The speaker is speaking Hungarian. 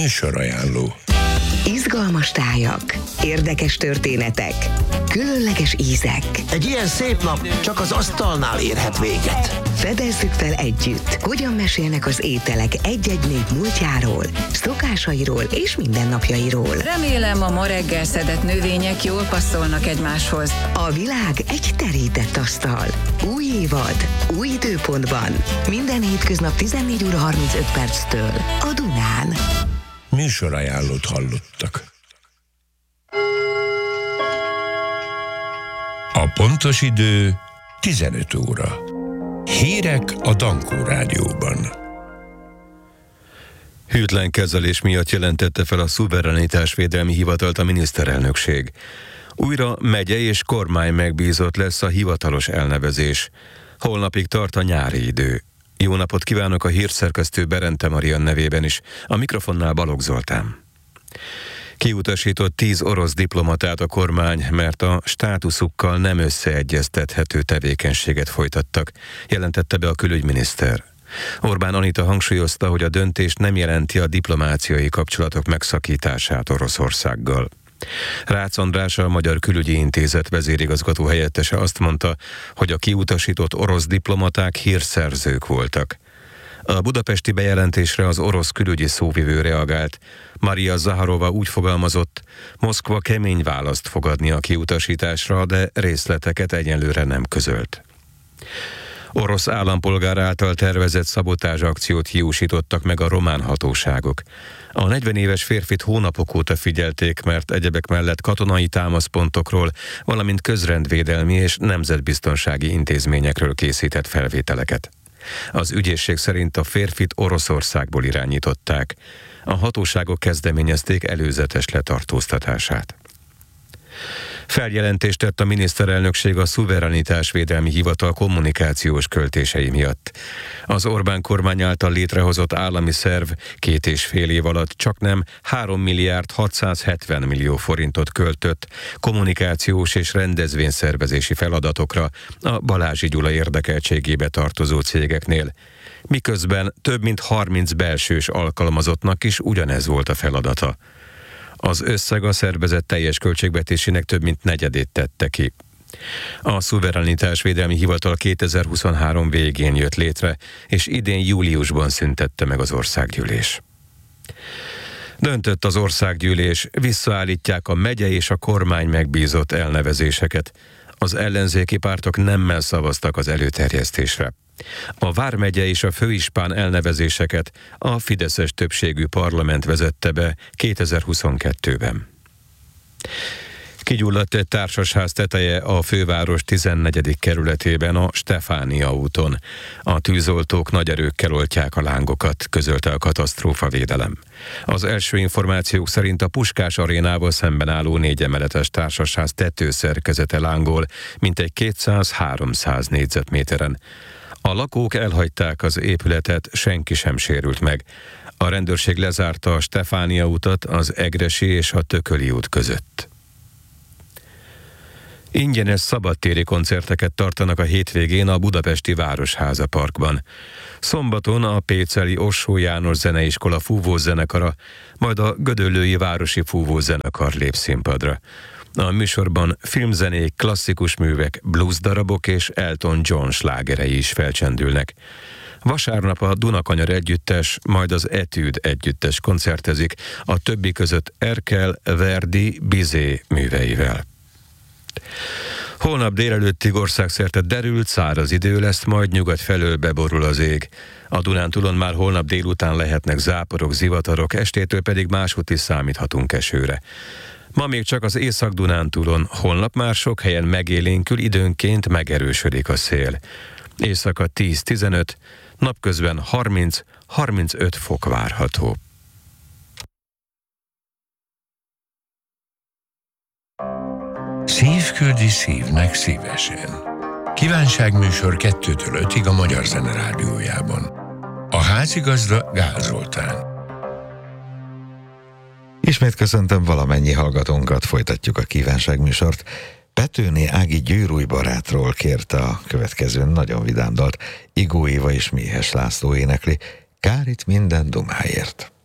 Műsorajánló. Izgalmas tájak, érdekes történetek, különleges ízek. Egy ilyen szép nap csak az asztalnál érhet véget. Fedezzük fel együtt, hogyan mesélnek az ételek egy-egy nép múltjáról, szokásairól és mindennapjairól. Remélem, a ma reggel szedett növények jól passzolnak egymáshoz. A világ egy terített asztal. Új évad, új időpontban. Minden hétköznap 14 óra 35 perctől a Dunán. Műsorajánlót hallottak. A pontos idő 15 óra. Hírek a Dankó Rádióban. Hűtlen kezelés miatt jelentette fel a Szuverenitásvédelmi Hivatalt a miniszterelnökség. Újra megye és kormány megbízott lesz a hivatalos elnevezés. Holnapig tart a nyári idő. Jó napot kívánok a hírszerkesztő Berente Marian nevében is, a mikrofonnál Balogh Zoltán. Kiutasított 10 orosz diplomatát a kormány, mert a státuszukkal nem összeegyeztethető tevékenységet folytattak, jelentette be a külügyminiszter. Orbán Anita hangsúlyozta, hogy a döntés nem jelenti a diplomáciai kapcsolatok megszakítását Oroszországgal. Rácz András, a Magyar Külügyi Intézet vezérigazgató helyettese azt mondta, hogy a kiutasított orosz diplomaták hírszerzők voltak. A budapesti bejelentésre az orosz külügyi szóvivő reagált. Maria Zaharova úgy fogalmazott, Moszkva kemény választ fog adni a kiutasításra, de részleteket egyelőre nem közölt. Orosz állampolgár által tervezett szabotázsakciót hiúsítottak meg a román hatóságok. A 40 éves férfit hónapok óta figyelték, mert egyebek mellett katonai támaszpontokról, valamint közrendvédelmi és nemzetbiztonsági intézményekről készített felvételeket. Az ügyészség szerint a férfit Oroszországból irányították. A hatóságok kezdeményezték előzetes letartóztatását. Feljelentést tett a miniszterelnökség a Szuverenitásvédelmi Hivatal kommunikációs költései miatt. Az Orbán kormány által létrehozott állami szerv 2,5 év alatt csaknem 3 milliárd 670 millió forintot költött kommunikációs és rendezvényszervezési feladatokra a Balázsi Gyula érdekeltségébe tartozó cégeknél, miközben több mint 30 belsős alkalmazottnak is ugyanez volt a feladata. Az összeg a szervezet teljes költségvetésének több mint negyedét tette ki. A Szuverenitásvédelmi Hivatal 2023 végén jött létre, és idén júliusban szüntette meg az országgyűlés. Döntött az országgyűlés, visszaállítják a megye és a kormány megbízott elnevezéseket. Az ellenzéki pártok nemmel szavaztak az előterjesztésre. A vármegye és a főispán elnevezéseket a fideszes többségű parlament vezette be 2022-ben. Kigyulladt egy társasház teteje a főváros 14. kerületében, a Stefánia úton. A tűzoltók nagy erőkkel oltják a lángokat, közölte a katasztrófavédelem. Az első információk szerint a Puskás arénával szemben álló 4 emeletes társasház tetőszerkezete lángol, mintegy 200-300 négyzetméteren. A lakók elhagyták az épületet, senki sem sérült meg. A rendőrség lezárta a Stefánia utat az Egressy és a Tököli út között. Ingyenes szabadtéri koncerteket tartanak a hétvégén a budapesti Városháza Parkban. Szombaton a péceli Ossó János Zeneiskola fúvózenekara, majd a gödöllői Városi Fúvózenekar lép színpadra. A műsorban filmzenék, klasszikus művek, blues darabok és Elton John slágerei is felcsendülnek. Vasárnap a Dunakanyar együttes, majd az Etűd együttes koncertezik, a többi között Erkel, Verdi, Bizet műveivel. Holnap délelőttig országszerte derült, száraz idő lesz, majd nyugat felől beborul az ég. A Dunántúlon már holnap délután lehetnek záporok, zivatarok, estétől pedig máshogy is számíthatunk esőre. Ma még csak az Észak-Dunántúlon, holnap már sok helyen megélénkül, időnként megerősödik a szél. Éjszaka 10-15, napközben 30-35 fok várható. Szív küldi szívnek szívesen. Kívánságműsor 2-től 5-ig a Magyar Zene Rádiójában. A házigazda Gál Zoltán. Ismét köszöntöm valamennyi hallgatónkat, folytatjuk a kívánságműsort. Petőné Ági győrúj barátról kérte a következőn nagyon vidám dalt. Igó Éva és Méhes László énekli. Kár itt minden dumáért.